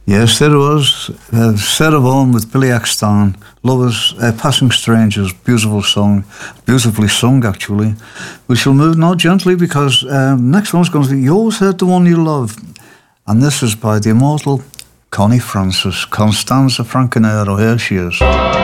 Yes, there was. Sarah Vaughan with Billy Axton. Lovers, Passing Strangers, beautiful song. Beautifully sung, actually. We shall move now gently because next one's going to be You Always Heard the One You Love. And this is by the immortal Connie Francis. Constanza Francanero, here she is.